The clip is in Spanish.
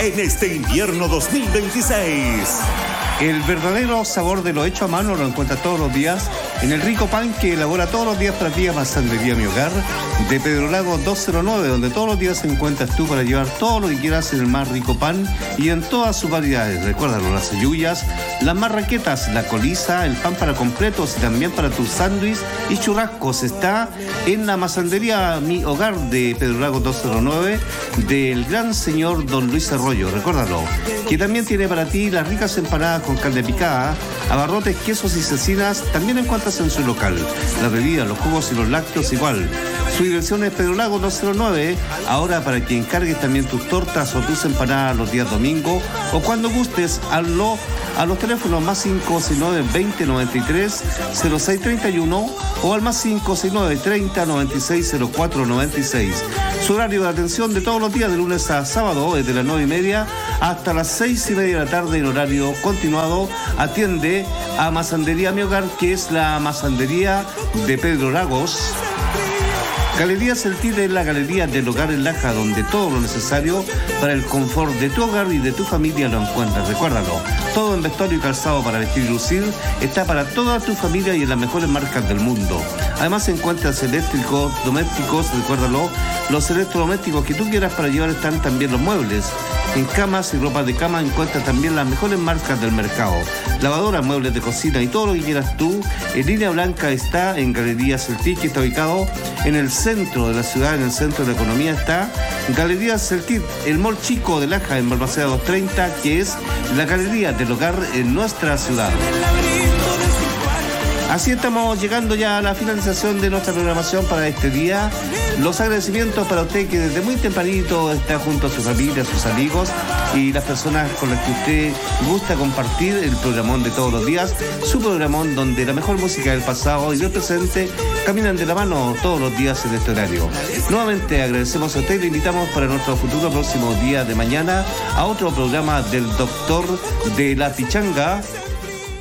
en este invierno 2026. El verdadero sabor de lo hecho a mano lo encuentras todos los días en el rico pan que elabora todos los días para ti Masandería Mi Hogar de Pedro Lago 209, donde todos los días encuentras tú para llevar todo lo que quieras en el más rico pan y en todas sus variedades. Recuérdalo, las ayuyas, las marraquetas, la coliza, el pan para completos y también para tus sándwiches y churrascos. Está en la Masandería Mi Hogar de Pedro Lago 209 del gran señor Don Luis Arroyo. Recuérdalo, que también tiene para ti las ricas empanadas con carne picada, abarrotes, quesos y cecinas, también encuentras en su local. La bebida, los jugos y los lácteos igual. Su dirección es Pedro Lago 209. Ahora para que encargues también tus tortas o tus empanadas los días domingo o cuando gustes, hazlo a los teléfonos más 569-2093-0631 o al más 569-30-96-0496. Su horario de atención de todos los días de lunes a sábado desde las 9:30 hasta las 6:30 de la tarde en horario continuado. Atiende a Masandería Mi Hogar, que es la masandería de Pedro Lagos. Galería Celtil es la galería del hogar en Laja, donde todo lo necesario para el confort de tu hogar y de tu familia lo encuentras. Recuérdalo, todo en vestuario y calzado para vestir y lucir está para toda tu familia y en las mejores marcas del mundo. Además encuentras eléctricos, domésticos, recuérdalo, los electrodomésticos que tú quieras para llevar están también los muebles. En camas y ropa de cama encuentras también las mejores marcas del mercado. Lavadoras, muebles de cocina y todo lo que quieras tú. En línea blanca está en Galería Celtil, que está ubicado en el centro de la ciudad, en el centro de la economía está Galería Celtil, el mall chico de Laja en Balmaceda 230, que es la galería del hogar en nuestra ciudad. Así estamos llegando ya a la finalización de nuestra programación para este día. Los agradecimientos para usted que desde muy tempranito está junto a su familia, a sus amigos y las personas con las que usted gusta compartir el programón de todos los días, su programón donde la mejor música del pasado y del presente caminan de la mano todos los días en este horario. Nuevamente agradecemos a usted y le invitamos para nuestro futuro próximo día de mañana a otro programa del Doctor de la Pichanga